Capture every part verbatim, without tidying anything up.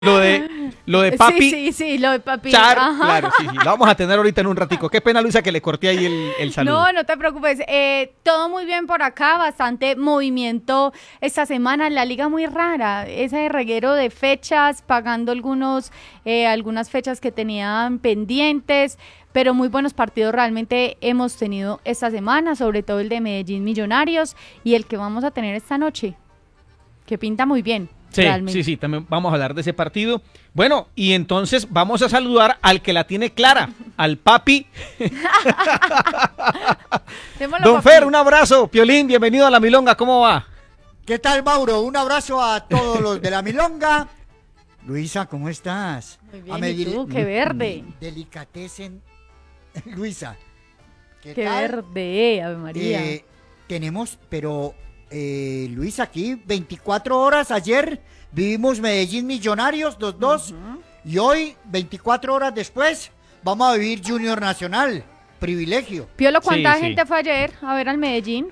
Lo de, lo de papi. Sí, sí, sí, lo de papi. Char, Ajá. claro, sí, sí. Lo vamos a tener ahorita en un ratico. Qué pena, Luisa, que le corté ahí el, el saludo. No, no te preocupes. Eh, todo muy bien por acá, bastante movimiento esta semana. La liga muy rara, ese reguero de fechas, pagando algunos, eh, algunas fechas que tenían pendientes, pero muy buenos partidos realmente hemos tenido esta semana, sobre todo el de Medellín Millonarios y el que vamos a tener esta noche, que pinta muy bien. Sí, realmente. sí, sí, también vamos a hablar de ese partido. Bueno, y entonces vamos a saludar al que la tiene clara, al papi. Démoslo, Don papi. Fer, un abrazo. Piolín, bienvenido a La Milonga, ¿cómo va? ¿Qué tal, Mauro? Un abrazo a todos los de La Milonga. Luisa, ¿cómo estás? Muy bien, A ¿y medir- tú? Qué verde. Delicatessen. Luisa, ¿qué, Qué tal? verde, Ave María. Eh, tenemos, pero eh, Luis, aquí veinticuatro horas. Ayer vivimos Medellín Millonarios, los dos. Ujú. Y hoy, veinticuatro horas después, vamos a vivir Junior Nacional. Privilegio. Piolo, ¿cuánta Sí, sí. gente fue ayer a ver al Medellín?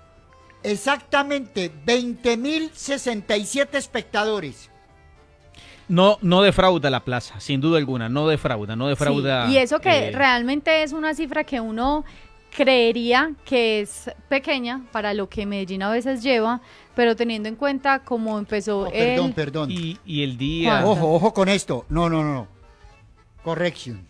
Exactamente veinte mil sesenta y siete espectadores. No, no defrauda la plaza, sin duda alguna, no defrauda, no defrauda. Sí, y eso que eh, realmente es una cifra que uno creería que es pequeña para lo que Medellín a veces lleva, pero teniendo en cuenta cómo empezó Oh, el... perdón, perdón. Y, y el día. ¿Cuánto? Ojo, ojo con esto. No, no, no. Corrección.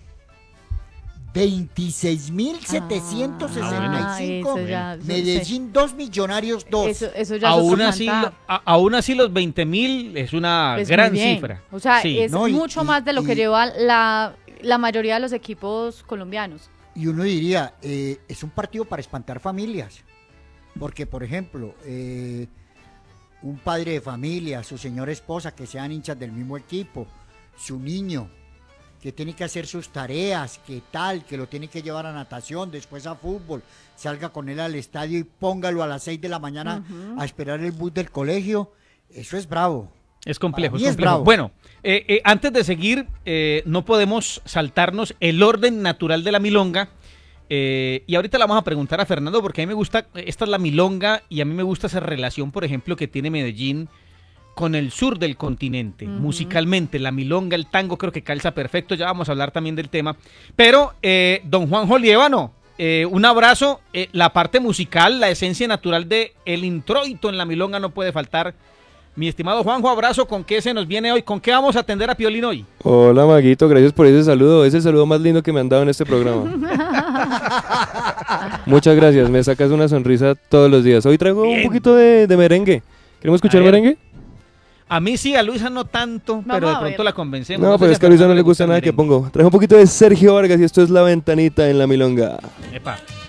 veintiséis mil setecientos sesenta y cinco. Ah, eso ya- eso- Medellín dos, Millonarios dos. Eso, eso ya es Aún otro así, cantar. a- aún así los veinte mil es una Es gran muy bien. cifra. O sea, Sí. es No, y- mucho y- más de lo que y- lleva la, la mayoría de los equipos colombianos. Y uno diría, eh, es un partido para espantar familias. Porque, por ejemplo, eh, un padre de familia, su señora esposa, que sean hinchas del mismo equipo, su niño, que tiene que hacer sus tareas, que tal, que lo tiene que llevar a natación, después a fútbol, salga con él al estadio y póngalo a las seis de la mañana a esperar el bus del colegio, eso es bravo. Es complejo, Para es mí es complejo. bravo. Bueno, eh, eh, antes de seguir, eh, no podemos saltarnos el orden natural de la milonga. eh, y ahorita la vamos a preguntar a Fernando, porque a mí me gusta, esta es la milonga, y a mí me gusta esa relación, por ejemplo, que tiene Medellín con el sur del continente. Ujú. Musicalmente, la milonga, el tango, creo que calza perfecto. Ya vamos a hablar también del tema. Pero, eh, don Juanjo Liévano, eh, un abrazo. Eh, la parte musical, la esencia natural de el introito en la milonga no puede faltar. Mi estimado Juanjo, abrazo. ¿Con qué se nos viene hoy? ¿Con qué vamos a atender a Piolín hoy? Hola, Maguito, gracias por ese saludo. Es el saludo más lindo que me han dado en este programa. Muchas gracias, me sacas una sonrisa todos los días. Hoy traigo Bien. un poquito de, de merengue. ¿Queremos escuchar A ver. merengue? A mí sí, a Luisa no tanto, pero de a pronto ver. la convencemos. No, sé pero si es que a Luisa no Fernando le gusta el nada que merengue. pongo. Traigo un poquito de Sergio Vargas y esto es La Ventanita en la milonga. Epa.